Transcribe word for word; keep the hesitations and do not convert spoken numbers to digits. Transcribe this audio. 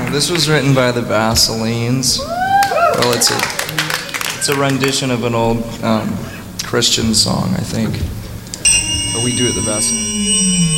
This was written by the Vaselines. Well, it's a it's a rendition of an old um, Christian song, I think. But we do it the Vaselines.